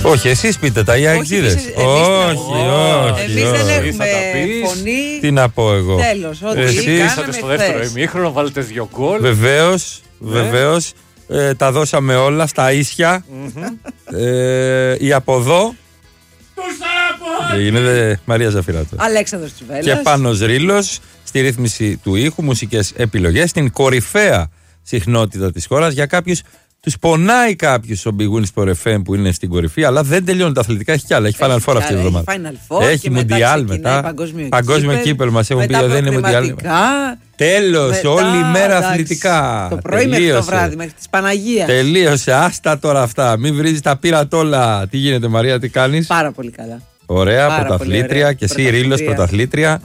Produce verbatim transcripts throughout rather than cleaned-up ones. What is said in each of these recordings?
Όχι, εσείς πείτε τα, οι αεξίδες. Όχι, όχι. Εμείς δεν έχουμε φωνή. Τι να πω εγώ. Τέλος, ότι εσείς ήσατε στο δεύτερο ημίχρονο, βάλετε δύο γκολ. Βεβαίως, βεβαίως. Ε, τα δώσαμε όλα στα ίσια. ε, η από εδώ. Είναι Μαρία Ζαφυράτου. Αλέξανδρος Τσουβέλλας. Και Πάνος Ρήλος στη ρύθμιση του ήχου, μουσικές επιλογές, στην κορυφαία συχνότητα της χώρας. Για κάποιους τους πονάει κάποιους ο Big Win Sport εφ εμ που είναι στην κορυφή, αλλά δεν τελειώνουν τα αθλητικά. Έχει κι άλλα. Έχει Final Four αυτή τη εβδομάδα. Έχει Μουντιάλ μετά. Παγκόσμιο, παγκόσμιο κύπελ μας έχουν πει. Δεν είναι Μουντιάλ. Τέλος, όλη η μέρα αθλητικά. Το πρωί μέχρι το βράδυ, μέχρι της Παναγίας. Τελείωσε. Άστα τώρα αυτά. Μην βρίζεις τα πείρατ όλα. Τι γίνεται, Μαρία, τι κάνεις? Πάρα πολύ καλά. Ωραία, πάρα πρωταθλήτρια. Και εσύ, Ρήλος, πρωταθλήτρια.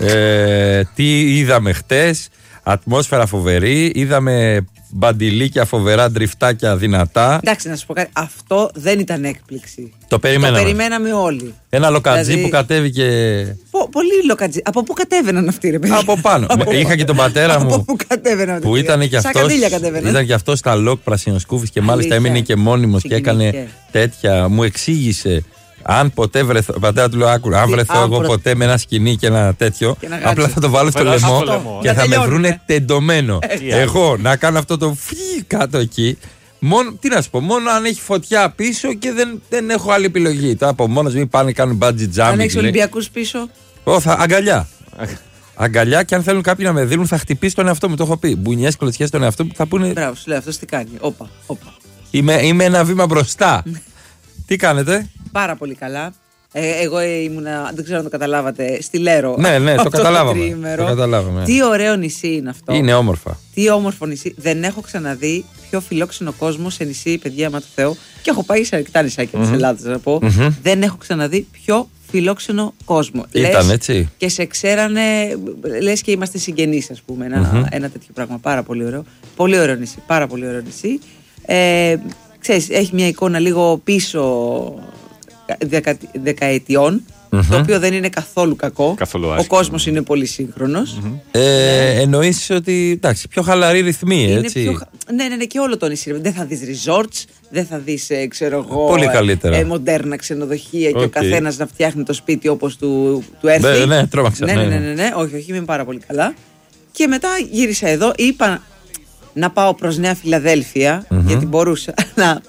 ε, τι είδαμε χτες? Ατμόσφαιρα φοβερή. Είδαμε μπαντιλίκια φοβερά, ντριφτάκια δυνατά. Εντάξει, να σου πω κάτι. Αυτό δεν ήταν έκπληξη. Το περιμέναμε. Το περιμέναμε όλοι. Ένα λοκατζί δηλαδή, που κατέβηκε. Πο, πολύ λοκατζί. Από πού κατέβαιναν αυτοί, ρε παιδί? Από πάνω. Είχα και τον πατέρα μου. Από πού κατέβαιναν? Που ήταν και αυτός. Ήταν και αυτό στα λοκ πρασινοσκούφης και μάλιστα έμεινε και μόνιμος και έκανε τέτοια. Μου εξήγησε. Αν ποτέ βρεθώ, ο πατέρα του λέω άκου, αν βρεθώ εγώ ποτέ με ένα σκηνή και ένα τέτοιο, απλά θα το βάλω στο λαιμό και θα με βρούνε τεντωμένο. Εγώ να κάνω αυτό το φι κάτω εκεί. Μόνο, τι να σου πω, μόνο αν έχει φωτιά πίσω και δεν, δεν έχω άλλη επιλογή. Τώρα από μόνος μην πάνε κάνουν bungee jumping. Αν έχεις Ολυμπιακούς πίσω. Ω, θα, αγκαλιά. Αγκαλιά, και αν θέλουν κάποιοι να με δίνουν, θα χτυπήσει τον εαυτό μου. Το έχω πει. Μπουνιές, κλωτσιές στον εαυτό μου θα πούνε. Μπράβο, σου λέει αυτό τι κάνει. Όπα, όπα. Είμαι, είμαι ένα βήμα μπροστά. Τι κάνετε? Πάρα πολύ καλά. Ε, εγώ ήμουνα, δεν ξέρω αν το καταλάβατε, στη Λέρο. Ναι, ναι, το καταλάβαμε. Το καταλάβαμε. Τι ωραίο νησί είναι αυτό. Είναι όμορφα. Τι όμορφο νησί. Δεν έχω ξαναδεί πιο φιλόξενο κόσμο σε νησί, παιδιά, μα το Θεό. Και έχω πάει σε αρκετά νησάκια mm-hmm. της Ελλάδας, να πω. Mm-hmm. Δεν έχω ξαναδεί πιο φιλόξενο κόσμο. Ήταν λες, έτσι. Και σε ξέρανε, λες και είμαστε συγγενείς, ας πούμε. Ένα, mm-hmm. ένα τέτοιο πράγμα. Πάρα πολύ ωραίο. Πολύ ωραίο νησί. Πάρα πολύ ωραίο νησί. Ε, ξέρεις, έχει μια εικόνα λίγο πίσω δεκα, δεκαετιών, mm-hmm. το οποίο δεν είναι καθόλου κακό. Καθόλου ο κόσμος είναι πολύ σύγχρονος. Mm-hmm. Ε, ε, εννοείς ότι εντάξει, πιο χαλαρή ρυθμή, έτσι. Πιο, ναι, ναι, ναι, και όλο το νησί. Δεν θα δεις resorts, δεν θα δεις, ε, ξέρω εγώ, πολύ καλύτερα. Ε, μοντέρνα ξενοδοχεία okay. και ο καθένας να φτιάχνει το σπίτι όπως του, του έρθει. Ναι, ναι, τρόμαξα. Ναι, ναι, ναι, ναι, ναι, όχι, όχι, είμαι πάρα πολύ καλά. Και μετά γύρισα εδώ, είπα να πάω προς Νέα Φιλαδέλφια, mm-hmm. γιατί μπορούσα να...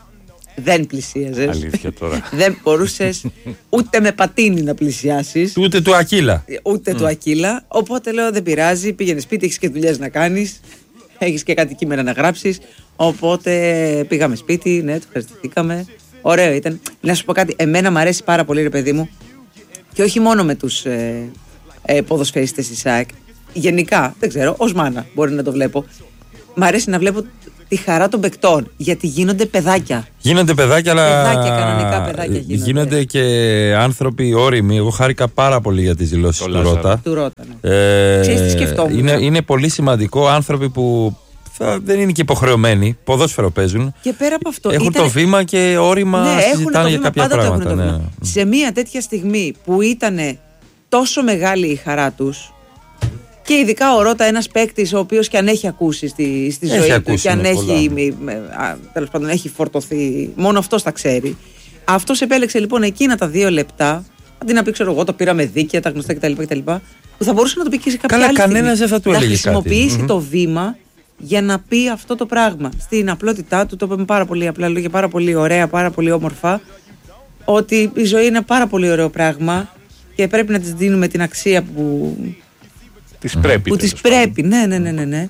Δεν πλησίαζες. Αλήθεια τώρα. Δεν μπορούσες ούτε με πατίνι να πλησιάσεις. Ούτε του Ακύλα. Ούτε mm. του Ακύλα. Οπότε λέω δεν πειράζει. Πήγαινε σπίτι, έχεις και δουλειές να κάνεις. Έχεις και κάτι κείμενα να γράψεις. Οπότε πήγαμε σπίτι, ναι, το ευχαριστηθήκαμε. Ωραίο ήταν. Να σου πω κάτι. Εμένα μου αρέσει πάρα πολύ, ρε παιδί μου. Και όχι μόνο με τους ε, ε, ποδοσφαιριστές της ΑΕΚ. Γενικά, δεν ξέρω, ως μάνα μπορεί να το βλέπω. Μ' αρέσει να βλέπω τη χαρά των παικτών, γιατί γίνονται παιδάκια. Γίνονται παιδάκια, αλλά. Παιδάκια, κανονικά παιδάκια γίνονται. Γίνονται και άνθρωποι όριμοι. Εγώ χάρηκα πάρα πολύ για τις δηλώσεις του Ρώτα. Του Ρώτα, ναι. Ε, Ξέρεις τι σκεφτόμουν. Είναι, είναι πολύ σημαντικό άνθρωποι που θα, δεν είναι και υποχρεωμένοι, ποδόσφαιρο παίζουν. Και πέρα από αυτό. Έχουν ήταν... το βήμα και όρημα, ναι, συζητάνε για κάποια πράγματα. Ναι. Σε μια τέτοια στιγμή που ήταν τόσο μεγάλη η χαρά τους. Και ειδικά ο Ρώτα, ένας παίκτης ο οποίος και αν έχει ακούσει στη, στη ζωή του και αν έχει, τέλος πάντων, έχει φορτωθεί, μόνο αυτός τα ξέρει. Αυτός επέλεξε λοιπόν εκείνα τα δύο λεπτά, αντί να πει, ξέρω εγώ, το πήραμε δίκαια, τα γνωστά κτλ. κτλ που θα μπορούσε να το πει και σε κάποια Καλά, άλλη στιγμή. Κανένας δεν θα του έλεγε κάτι. Να χρησιμοποιήσει mm-hmm. το βήμα για να πει αυτό το πράγμα. Στην απλότητά του, το είπαμε πάρα πολύ απλά λόγια, πάρα πολύ ωραία, πάρα πολύ όμορφα, ότι η ζωή είναι πάρα πολύ ωραίο πράγμα και πρέπει να της δίνουμε την αξία που. Της πρέπει. Που της πρέπει, ναι, ναι, ναι, ναι, ναι.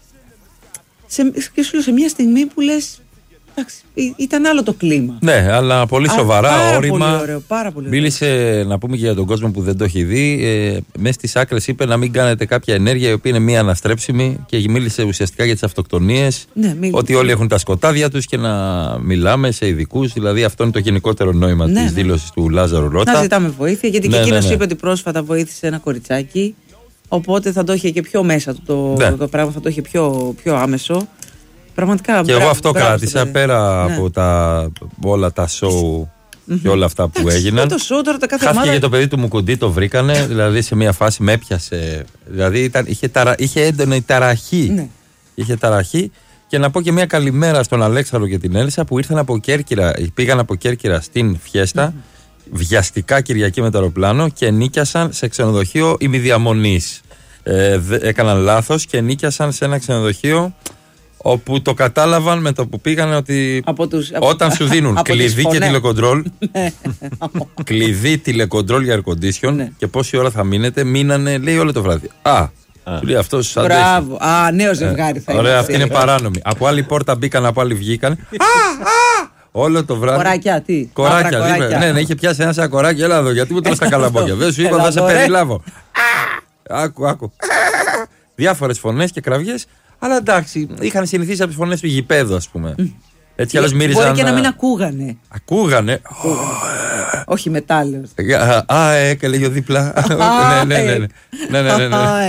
Σε, και σου λέω σε μια στιγμή που λες, εντάξει, ήταν άλλο το κλίμα. Ναι, αλλά πολύ σοβαρά, Α, πάρα όρημα. Πολύ ωραίο, πάρα πολύ ωραίο. Μίλησε, να πούμε και για τον κόσμο που δεν το έχει δει, ε, μέσα στις άκρες είπε να μην κάνετε κάποια ενέργεια η οποία είναι μία αναστρέψιμη και μίλησε ουσιαστικά για τις αυτοκτονίες. Ναι, μίλησε. Ότι όλοι έχουν τα σκοτάδια τους και να μιλάμε σε ειδικούς. Δηλαδή αυτό είναι το γενικότερο νόημα ναι, της ναι. δήλωσης του Λάζαρου Ρώτα. Να ζητάμε βοήθεια, γιατί ναι, και εκείνος ναι, ναι. είπε ότι πρόσφατα βοήθησε ένα κοριτσάκι. Οπότε θα το είχε και πιο μέσα του το, ναι. το πράγμα, θα το είχε πιο, πιο άμεσο. Πραγματικά. Και μπράβο, εγώ αυτό μπράβο, κράτησα πέρα ναι. από τα, όλα τα show mm-hmm. και όλα αυτά που έγιναν. Το show, τώρα, τα κάθε χάθηκε ομάδα... και το παιδί του Μουκουντή, το βρήκανε. Δηλαδή σε μια φάση με έπιασε. Δηλαδή ήταν, είχε, ταρα, είχε έντονη ταραχή. Ναι. Είχε ταραχή Και να πω και μια καλημέρα στον Αλέξανδρο και την Έλισσα που ήρθαν από Κέρκυρα, πήγαν από Κέρκυρα στην Φιέστα, mm-hmm. βιαστικά Κυριακή με το αεροπλάνο και νίκιασαν σε ξενοδοχείο ημιδιαμονής. Ε, δε, έκαναν λάθος και νίκιασαν σε ένα ξενοδοχείο όπου το κατάλαβαν με το που πήγαν ότι από τους, όταν από, σου δίνουν κλειδί και τηλεκοντρόλ, κλειδί τηλεκοντρόλ για air condition ναι. και πόση ώρα θα μείνετε, μείνανε λέει όλο το βράδυ. Α, του λέει αυτός αντέχει. Μπράβο, α, νέο ζευγάρι θα είναι. Ωραία, αυτή είναι παράνομη. Από άλλη πόρτα μπήκαν, από άλλη βγήκαν. Α, α, όλο το βράδυ. Κοράκια, τι. Κοράκια, κοράκια. Ναι, ναι, είχε πιάσει ένα σαν κοράκι, έλα εδώ, γιατί μου τρως τα καλαμπόκια. Δεν σου είπα, θα σε περιλάβω. Άκου, άκου. Διάφορες φωνές και κραυγές. Αλλά εντάξει, είχαν συνηθίσει από τις φωνές του γηπέδου, ας πούμε. Έτσι άλλως μύριζαν. Μπορεί και να μην ακούγανε. Ακούγανε. Όχι μετάλλαιος. Α, εκ, έλεγε ο δίπλα. Ναι, ναι, ναι.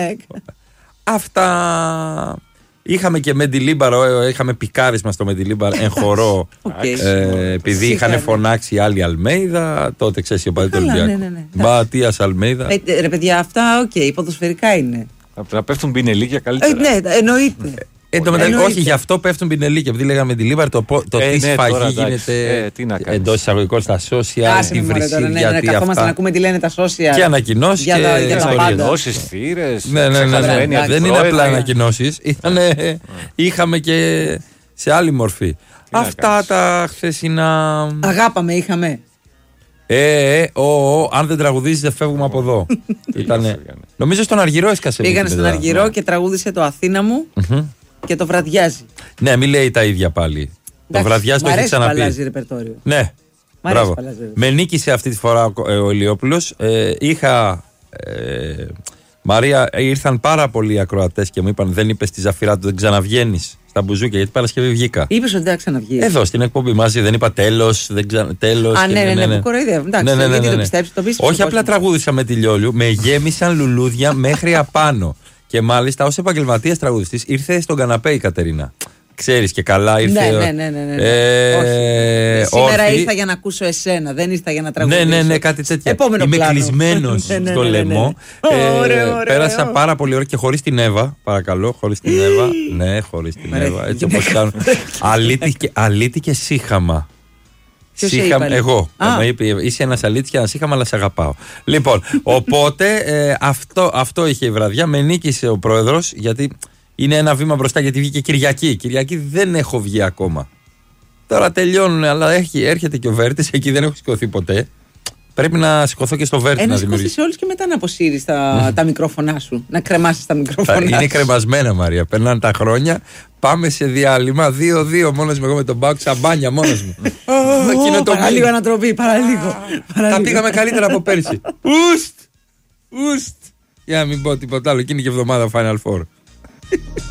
Αυτά. Είχαμε και Μεντιλίμπαρο, είχαμε πικάρισμα στο Μεντιλίμπαρο εν χορό. Επειδή είχαν φωνάξει άλλοι Αλμέιδα, τότε ξέρεις ο παδί του Ολυμπιακού. Ματίας Αλμέιδα. Ρε παιδιά, αυτά οκ, ποδοσφαιρικά είναι. Να πέφτουν πινελίκια καλύτερα. Ε, ναι, εννοείται. Ε, το μετα... Όχι, γι' αυτό πέφτουν πινελίκια. Επειδή λέγαμε τη Λίμπαρ, το, το ε, τι ναι, σφαγή τώρα, γίνεται ε, εντός εισαγωγικών στα social, τη βρυσίδια. Ναι, ναι, ναι, καθόμαστε να ακούμε τι λένε τα social. Και ανακοινώσεις για, και για τα πάντα. Θύρες, ναι, ναι, ναι, ναι, ναι. Δεν είναι απλά ανακοινώσεις. Είχαμε και σε άλλη μορφή. Αυτά τα χθεσινά. Αγάπαμε, είχαμε. Ε, ε, ο, ο, αν δεν τραγουδίζεις δεν φεύγουμε από εδώ. Ήτανε... Νομίζω στον Αργυρό έσκασε. Πήγανε στον Αργυρό και τραγούδισε το Αθήνα μου και το Βραδιάζει. Ναι, μην λέει τα ίδια πάλι. Το Βραδιάζει το έχει ξαναπεί. Παλάζει ρεπερτόριο. Ναι, μπράβο. Με νίκησε αυτή τη φορά ο Ηλιόπουλος. Ε, είχα. Ε, Μαρία, ήρθαν πάρα πολλοί ακροατές και μου είπαν: δεν είπες στη Ζαφυρά του, δεν ξαναβγαίνεις στα μπουζούκια, γιατί Παρασκευή βγήκα. Είπες ότι δεν ξαναβγεί. Εδώ στην εκπομπή μαζί δεν είπα τέλος. Δεν ξα... τέλος Α, ναι, ναι, ναι, ναι, που κοροϊδεύω. Εντάξει, ναι, ναι, ναι, ναι, ναι. Το πιστέψεις, το πίστεψες. Όχι απλά τραγούδισα με τη Λιόλιου, με γέμισαν λουλούδια μέχρι απάνω. Και μάλιστα ως επαγγελματίας τραγουδιστής ήρθε στον καναπέ η Κατερίνα. Ξέρεις και καλά ήρθε. Ναι, ναι, ναι. ναι, ναι. Ε, όχι. Σήμερα όρθι. Ήρθα για να ακούσω εσένα, δεν ήρθα για να τραγουδήσω. Ναι, ναι, ναι, κάτι τέτοιο. Επόμενο Είμαι πλάνο. κλεισμένος ναι, ναι, στο ναι, ναι, ναι. λαιμό. Ε, ωραίο, ωραίο. Πέρασα πάρα πολύ ώρα και χωρίς την Εύα, παρακαλώ, χωρίς την Εύα. Ναι, χωρίς την Εύα, έτσι όπως κάνουν. Αλήτη και σύχαμα. Σύχαμα, εγώ. Με είπε, είσαι ένας αλήτης και ένα σύχαμα, αλλά σε αγαπάω. Λοιπόν, οπότε ε, αυτό, αυτό είχε η βραδιά. Με νίκησε ο πρόεδρος, γιατί είναι ένα βήμα μπροστά, γιατί βγήκε Κυριακή. Κυριακή δεν έχω βγει ακόμα. Τώρα τελειώνουν, αλλά έχει, έρχεται και ο Βέρτης, εκεί δεν έχω σηκωθεί ποτέ. Πρέπει να σηκωθώ και στο Βέρτη. Ένα σηκωθείς όλους και μετά να αποσύρεις τα, τα μικρόφωνά σου. Να κρεμάσεις τα μικρόφωνά σου. Είναι κρεμασμένα, Μαρία. Περνάνε τα χρόνια. Πάμε σε διάλειμμα. δύο-δύο μόνος μου, εγώ με τον Μπάουκ σαμπάνια μόνος μου. Παραλίγο ανατροπή, παραλίγο. Τα πήγαμε καλύτερα από πέρσι. Ουστ! Ουστ! Για να μην πω τίποτα άλλο. Εκείνη και εβδομάδα Final Four.